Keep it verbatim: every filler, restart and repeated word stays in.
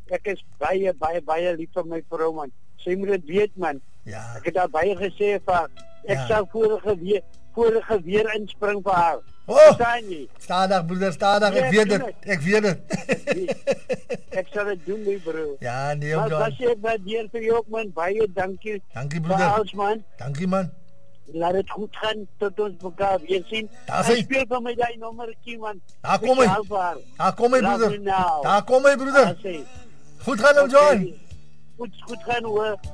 ek is baie baie baie lief vir my vrou man. Sy moet dit weet man. Ja. Ek het daar baie gesê vir haar. Ek Ja. sal vorige weer vorige weer inspring vir haar. Oh, Verstaan jy? stadig broeder, stadig, Ja, ek weet doen dit, ek weet dit. Ek sal dit doen my bro. Ja, nee, Maar John. was ek waardeer vir jou ook man. Baie dankie. Dankie Vir broeder. alles man. Dankie man. Laat dit goed gaan tot ons mekaar weer sien. Daar En sê- speel vir my daai nommertjie man. Daar kom hy. Speciaal vir haar. Daar kom my Love broeder. you now. Daar kom my broeder. Daar sê- Goed gaan hom John. Goed goed gaan hoor.